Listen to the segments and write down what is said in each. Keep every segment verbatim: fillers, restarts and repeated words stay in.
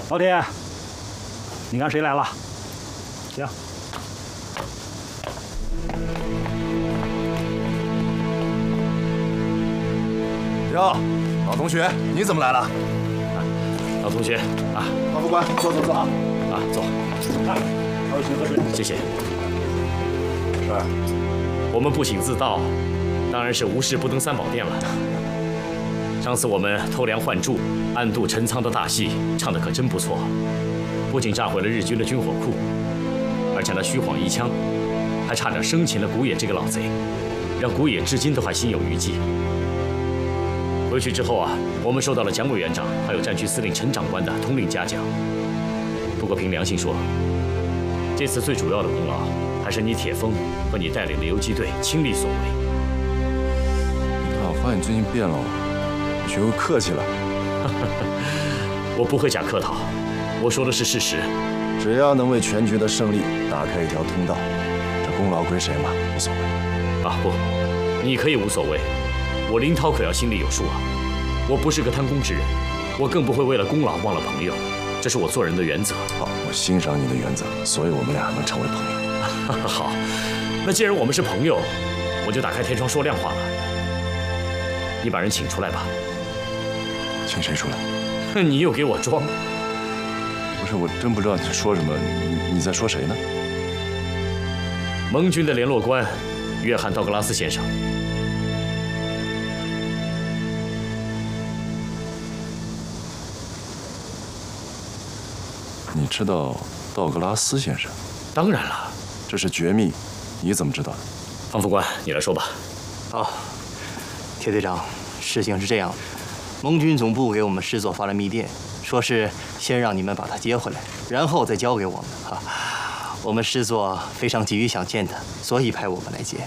老铁，你看谁来了？行。 哟，老同学，你怎么来了？ 老同学啊， 王副官，坐坐坐啊， 啊，坐。 来，还有请喝水。 谢谢。 是。 我们不请自到，当然是无事不登三宝殿了。上次我们偷梁换柱、暗度陈仓的大戏，唱的可真不错。不仅炸毁了日军的军火库，而且那虚晃一枪，还差点生擒了古野这个老贼，让古野至今都还心有余悸。回去之后啊，我们受到了蒋委员长还有战区司令陈长官的通令嘉奖。不过凭良心说，这次最主要的功劳还是你铁峰和你带领的游击队倾力所为。 你看，我发现你最近变了，你学会客气了。 我不会假客套，我说的是事实。 只要能为全局的胜利打开一条通道，这功劳归谁嘛，无所谓。 啊不，你可以无所谓，我林涛可要心里有数啊。我不是个贪功之人，我更不会为了功劳忘了朋友，这是我做人的原则。 好，我欣赏你的原则，所以我们俩能成为朋友。 好，那既然我们是朋友，我就打开天窗说亮话了。你把人请出来吧。 请谁出来？ 你又给我装。 不是，我真不知道你说什么，你你在说谁呢？ 盟军的联络官，约翰·道格拉斯先生。 你知道道格拉斯先生？ 当然了， 这是绝密，你怎么知道的？ 方副官，你来说吧。 好，铁队长，事情是这样的，盟军总部给我们师座发了密电，说是先让你们把他接回来，然后再交给我们。哈，我们师座非常急于想见他，所以派我们来接。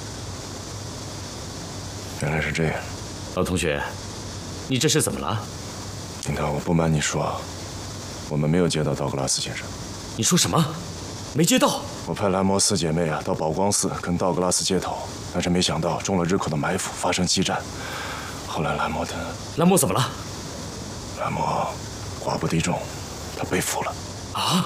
原来是这样。 老同学，你这是怎么了？ 林涛，我不瞒你说，我们没有接到道格拉斯先生。 你说什么？没接到？ 我派蓝魔四姐妹啊到宝光寺跟道格拉斯接头，但是没想到中了日寇的埋伏，发生激战。后来蓝魔的蓝魔怎么了？ 蓝魔寡不敌众，他被俘了。 啊！